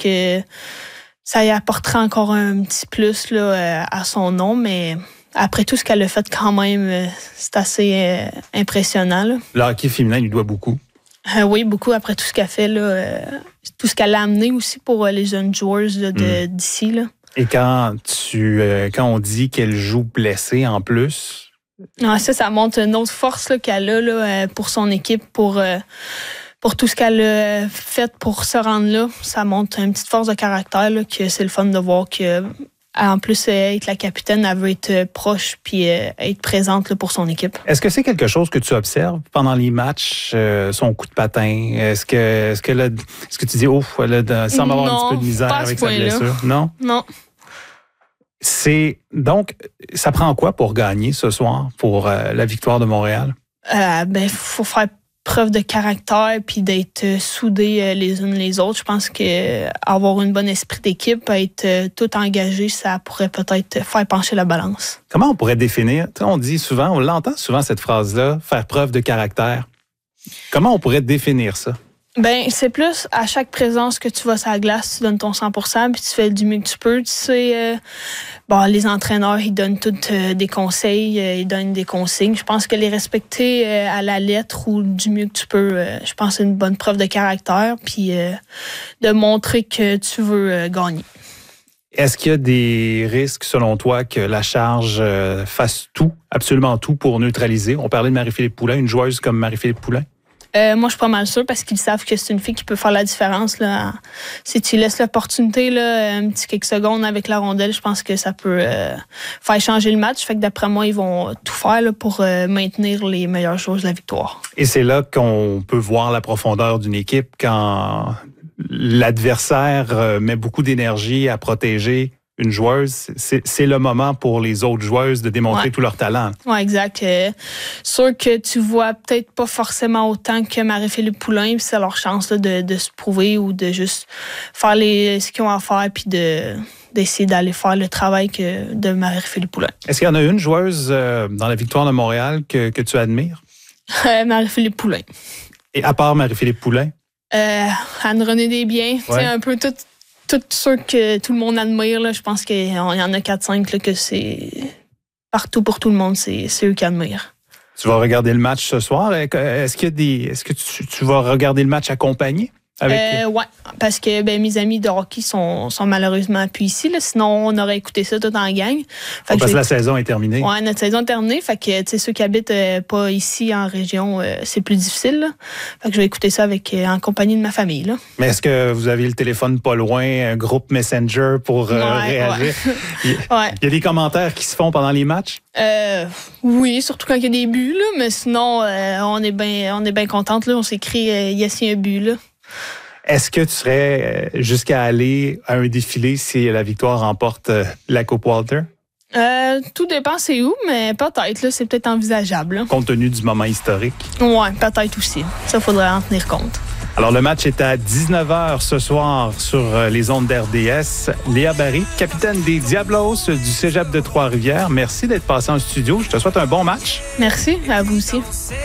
que ça y apporterait encore un petit plus là, à son nom, mais après tout ce qu'elle a fait quand même, c'est assez impressionnant. Là. Le hockey féminin lui doit beaucoup. Oui, beaucoup après tout ce qu'elle fait, là, tout ce qu'elle a amené aussi pour les jeunes joueurs là, d'ici. Là. Et quand on dit qu'elle joue blessée en plus... Ça montre une autre force là, qu'elle a là, pour son équipe, pour tout ce qu'elle a fait pour se rendre là. Ça montre une petite force de caractère là, que c'est le fun de voir que en plus, être la capitaine, elle veut être proche puis être présente là, pour son équipe. Est-ce que c'est quelque chose que tu observes pendant les matchs, son coup de patin? Est-ce que tu dis, elle semble avoir un petit peu de misère avec sa blessure? Non? Non. Donc, ça prend quoi pour gagner ce soir, pour la victoire de Montréal? Faut faire preuve de caractère puis d'être soudés les unes les autres. Je pense que avoir un bon esprit d'équipe, être tout engagé, ça pourrait peut-être faire pencher la balance. Comment on pourrait définir, on dit souvent, on l'entend souvent cette phrase-là, faire preuve de caractère. Comment on pourrait définir ça? C'est plus à chaque présence que tu vas sur la glace, tu donnes ton 100% puis tu fais du mieux que tu peux. Tu sais, les entraîneurs, ils donnent tous des conseils, ils donnent des consignes. Je pense que les respecter à la lettre ou du mieux que tu peux, je pense que c'est une bonne preuve de caractère puis de montrer que tu veux gagner. Est-ce qu'il y a des risques, selon toi, que la charge fasse tout, absolument tout pour neutraliser? On parlait de Marie-Philippe Poulin, une joueuse comme Marie-Philippe Poulin. Moi, je suis pas mal sûre parce qu'ils savent que c'est une fille qui peut faire la différence. Là. Si tu laisses l'opportunité, là, un petit quelques secondes avec la rondelle, je pense que ça peut faire changer le match. Fait que d'après moi, ils vont tout faire là, pour maintenir les meilleures choses de la victoire. Et c'est là qu'on peut voir la profondeur d'une équipe quand l'adversaire met beaucoup d'énergie à protéger une joueuse, c'est le moment pour les autres joueuses de démontrer tout leur talent. Oui, exact. Sûr que tu vois peut-être pas forcément autant que Marie-Philippe Poulin, puis c'est leur chance là, de se prouver ou de juste faire ce qu'ils ont à faire puis d'essayer d'aller faire le travail de Marie-Philippe Poulin. Est-ce qu'il y en a une joueuse dans la victoire de Montréal que tu admires? Marie-Philippe Poulin. Et à part Marie-Philippe Poulin? Anne-Renée Desbiens. C'est un peu tout ceux que tout le monde admire. Là. Je pense qu'il y en a 4-5 là, que c'est partout pour tout le monde. C'est eux qui admirent. Tu vas regarder le match ce soir. Est-ce que tu vas regarder le match accompagné? Oui, parce que mes amis de hockey sont malheureusement plus ici. Là, sinon, on aurait écouté ça tout en gang. Parce que la saison est terminée. Oui, notre saison est terminée. Fait que ceux qui habitent pas ici en région, c'est plus difficile. Là. Fait que je vais écouter ça en compagnie de ma famille. Là. Mais est-ce que vous avez le téléphone pas loin, un groupe Messenger pour réagir? Il y a des commentaires qui se font pendant les matchs? Oui, surtout quand il y a des buts. Là, mais sinon, on est bien contente. Là. On s'écrit yes, il y a un but. Là. Est-ce que tu serais jusqu'à aller à un défilé si la victoire remporte la Coupe Walter? Tout dépend c'est où, mais peut-être, là, c'est peut-être envisageable. Là. Compte tenu du moment historique? Oui, peut-être aussi. Ça, faudrait en tenir compte. Alors, le match est à 19h ce soir sur les ondes d'RDS. Léa Barry, capitaine des Diablos du Cégep de Trois-Rivières. Merci d'être passé en studio. Je te souhaite un bon match. Merci, à vous aussi.